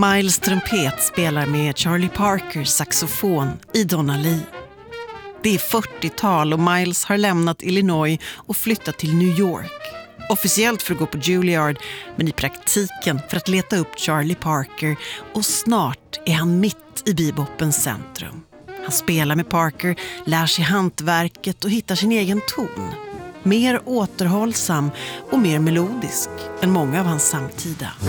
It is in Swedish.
Miles trumpet spelar med Charlie Parkers saxofon i Donna Lee. Det är 40-tal och Miles har lämnat Illinois och flyttat till New York. Officiellt för att gå på Juilliard, men i praktiken för att leta upp Charlie Parker, och snart är han mitt i bebopens centrum. Han spelar med Parker, lär sig hantverket och hittar sin egen ton. Mer återhållsam och mer melodisk än många av hans samtida.